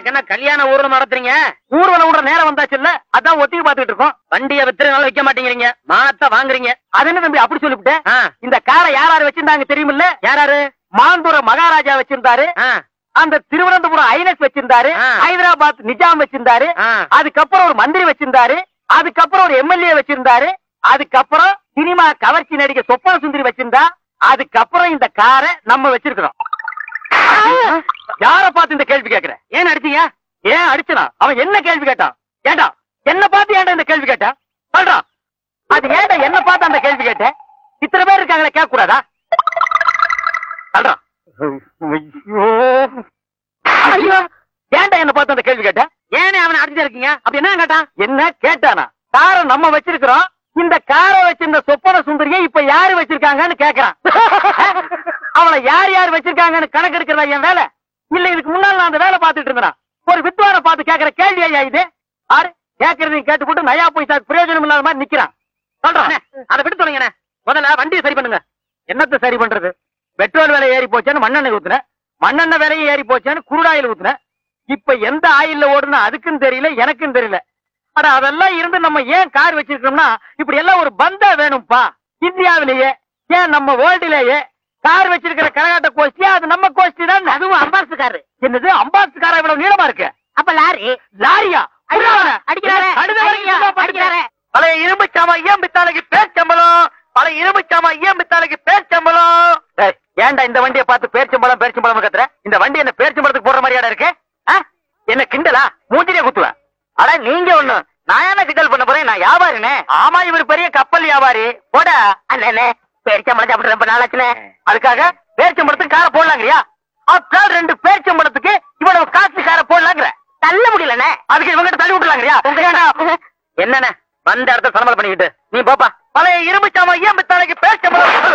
எனக்கு என்ன கல்யாண ஊர்வலம் நடத்துறீங்க? ஊர்வலம் விடுற நேரம் வந்தாச்சு இல்ல, அதான் ஒத்திகை பாத்துக்கிட்டு இருக்கோம். வண்டியை வித்துறதுனால வைக்க மாட்டேங்கிறீங்க, மானத்தை வாங்குறீங்க. அது என்ன தம்பி அப்படி சொல்லிவிட்டேன்? இந்த காரை யாராரு வச்சிருந்தாங்க தெரியுமில்ல? யாராரு? மாந்தூர மகாராஜா வச்சிருந்தாரு, அந்த திருவனந்தபுரம் ஐனஸ் வச்சிருந்தாரு, ஹைதராபாத் நிஜாம் வச்சிருந்தாரு, அதுக்கப்புறம் ஒரு மந்திரி வச்சிருந்தாரு, அதுக்கப்புறம் ஒரு எம்எல்ஏ வச்சிருந்தாரு, அதுக்கப்புறம் சினிமா கவர்ச்சி நடிகை சொப்பன சுந்தரி வச்சிருந்தா, அதுக்கப்புறம் இந்த காரை நம்ம வச்சிருக்கிறோம். யார பார்த்து இந்த கேள்வி கேட்கிற? ஏன் அடிச்சீங்க? ஏன் அடிச்சனா? அவன் என்ன கேள்வி கேட்டான்? ஏண்டா என்ன பார்த்து ஏன்டா இந்த கேள்வி கேட்டா? சொல்றான். அது ஏன்டா என்ன பார்த்து அந்த கேள்வி கேட்ட? இத்தனை பேர் இருக்காங்களே, கேட்க கூடாதா? சொல்றான். ஐயோ, ஏன்டா என்ன பார்த்து அந்த கேள்வி கேட்ட? ஏனே அவனை அடிச்சு இருக்கீங்க? அப்படி என்ன கேட்டான்? என்ன கேட்டானா? காரை நம்ம வச்சிருக்கிறோம், இந்த காரை வச்சிருந்த சொப்பன சுந்தரியை இப்ப யாரு வச்சிருக்காங்கன்னு கேக்குறான். அவளை யார் யார் வச்சிருக்காங்கன்னு கணக்கு எடுக்கிறதா என் வேலை? இல்ல இதுக்கு முன்னால நான் அந்த வேலை பார்த்துட்டு இருந்தேன். ஒரு வித்வான பார்த்து கேட்கிற கேள்வி ஐயா இது? ஆறு கேட்கறதையும் கேட்டுக்கிட்டு நயா பைசா பிரயோஜனம் இல்லாத மாதிரி நிக்கிறான். சொல்றான். அதை விட்டு சொல்லுங்க. முதல்ல வண்டியை சரி பண்ணுங்க. என்னத்தை சரி பண்றது? பெட்ரோல் விலை ஏறி போச்சேன்னு மண்ணெண்ணெய் ஊத்துன, மண்ணெண்ணெய் விலையும் ஏறி போச்சேன்னு குருடாயில் ஊத்துன. இப்ப எந்த ஆயில்ல ஓடுனா அதுக்கும் தெரியல, எனக்கும் தெரியல. அட அதெல்லாம் இருந்து நம்ம ஏன் கார் வச்சிருக்கோம்னா, இப்படி எல்லாம் ஒரு பந்தா வேணும்பா. இந்தியாவிலேயே ஏன் நம்ம வேர்ல்டுலேயே கார் வச்சிருக்கிற கரகாட்ட கோஷ்டி அது நம்ம கோஷ்டி தான். அதுவும் அம்பாசு காரு. என்னது அம்பாசு காரா இவ்வளவு நீளமா இருக்கு? அப்ப லாரி. லாரியா? அடிக்கிறாரே. பழைய இரும்பு சாமா ஏன் பித்தாளைக்கு பேர்ச்சம்பளம், பழைய இரும்பு சாமா ஏன் பித்தாளைக்கு பேர்ச்சம்பளம். ஏன்டா இந்த வண்டியை பார்த்து பேர்ச்சம்பளம் பேர்ச்சம்பளம் கத்துற? இந்த வண்டி என்ன பேர்ச்சம்பளத்துக்கு போடுற மாதிரியாடா இருக்கு? என்ன கிண்டலா? மூஞ்சிலே குத்துவேன். அட நீங்க ஒண்ணு, நான் என்ன கிண்டல் பண்ண போறேன்? நான் வியாபாரினே. ஆமா, இவர் பெரிய கப்பல் வியாபாரி. போட அண்ணே, பேரிச்சம்பளம் சாப்பிட்டு ரொம்ப நாளாச்சுனே. அதுக்காக பேரிச்சம்பளத்துக்கு காரை போடலாங்கறியா? அப்புறம் 2 பேரிச்சம்பளத்துக்கு இவ்வளவு காசு காரை போடலாங்கிற? தள்ள முடியலண்ணே. அதுக்கு இவங்கிட்ட தள்ளி விட்டுலாங்கறியா? என்னண்ணே வந்த இடத்துல சமலம் பண்ணிக்கிட்டு நீ போப்பா. பழைய இரும்பு சாமா ஏன் பித்தாளைக்கு பேரிச்சம்பளம்.